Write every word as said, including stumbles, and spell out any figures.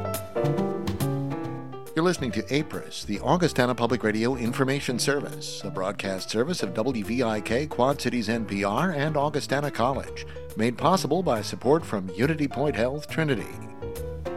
You're listening to A P R I S, the Augustana Public Radio Information Service, a broadcast service of W V I K, Quad Cities N P R, and Augustana College, made possible by support from Unity Point Health Trinity.